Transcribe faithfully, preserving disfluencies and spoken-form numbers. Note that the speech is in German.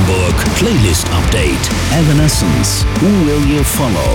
Hamburg Playlist Update. Evanescence. Who Will You Follow?